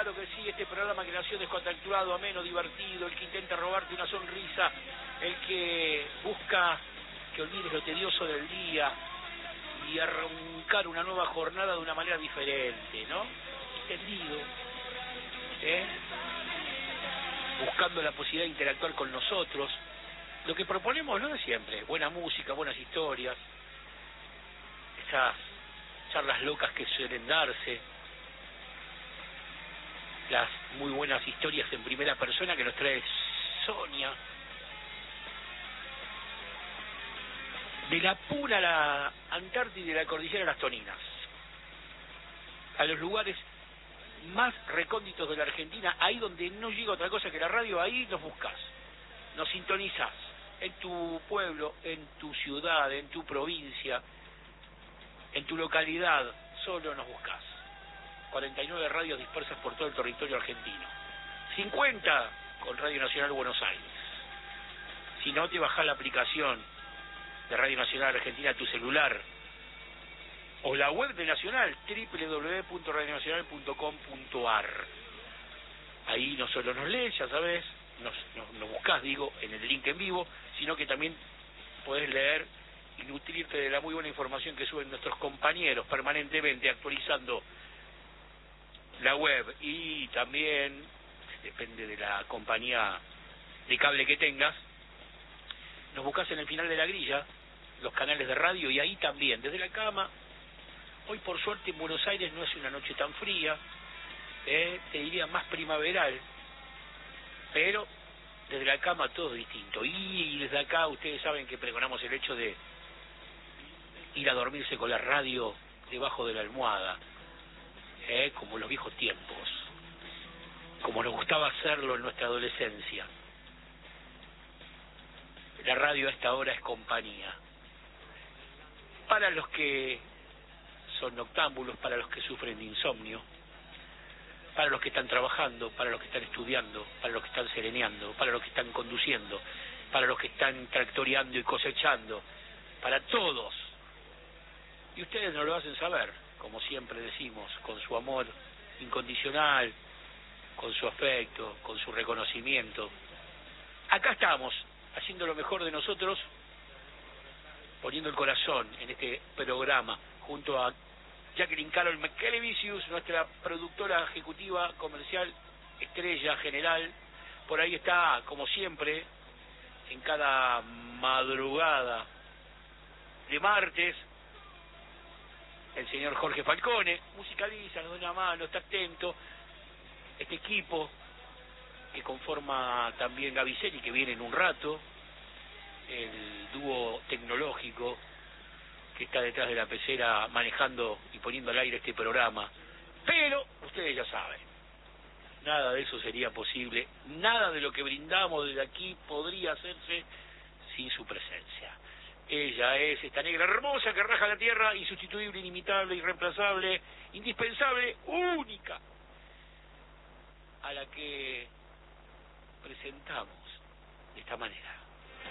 claro que sí, este programa que nació descontracturado, ameno, divertido, el que intenta robarte una sonrisa, el que busca que olvides lo tedioso del día y arrancar una nueva jornada de una manera diferente, ¿no? Extendido, buscando la posibilidad de interactuar con nosotros. Lo que proponemos no es siempre buena música, buenas historias, esas charlas locas que suelen darse, las muy buenas historias en primera persona que nos trae Sonia, de la Puna a la Antártida y de la cordillera a las Toninas, a los lugares más recónditos de la Argentina, ahí donde no llega otra cosa que la radio, ahí nos buscas, nos sintonizás, en tu pueblo, en tu ciudad, en tu provincia, en tu localidad, solo nos buscas. 49 radios dispersas por todo el territorio argentino, 50 con Radio Nacional Buenos Aires. Si no, te bajás la aplicación de Radio Nacional Argentina a tu celular, o la web de Nacional, www.radionacional.com.ar. Ahí no solo nos lees, ya sabes, nos buscás, digo, en el link en vivo, sino que también podés leer y nutrirte de la muy buena información que suben nuestros compañeros permanentemente, actualizando la web. Y también, depende de la compañía de cable que tengas, nos buscás en el final de la grilla, los canales de radio, y ahí también, desde la cama. Hoy por suerte en Buenos Aires no es una noche tan fría, te diría más primaveral, pero desde la cama todo distinto. Y desde acá ustedes saben que pregonamos el hecho de ir a dormirse con la radio debajo de la almohada, como en los viejos tiempos, como nos gustaba hacerlo en nuestra adolescencia. La radio a esta hora es compañía. Para los que son noctámbulos, para los que sufren de insomnio, para los que están trabajando, para los que están estudiando, para los que están sereneando, para los que están conduciendo, para los que están tractoreando y cosechando, para todos. Y ustedes nos lo hacen saber, como siempre decimos, con su amor incondicional, con su afecto, con su reconocimiento. Acá estamos, haciendo lo mejor de nosotros, poniendo el corazón en este programa, junto a Jacqueline Carol McKelevicius, nuestra productora ejecutiva, comercial, estrella general. Por ahí está, como siempre, en cada madrugada de martes, el señor Jorge Falcone, musicaliza, nos da una mano, está atento. Este equipo que conforma también Gaviceli, que viene en un rato, el dúo tecnológico que está detrás de la pecera manejando y poniendo al aire este programa. Pero ustedes ya saben, nada de eso sería posible, nada de lo que brindamos desde aquí podría hacerse sin su presencia. Ella es esta negra hermosa que raja la tierra, insustituible, inimitable, irreemplazable, indispensable, única, a la que presentamos de esta manera.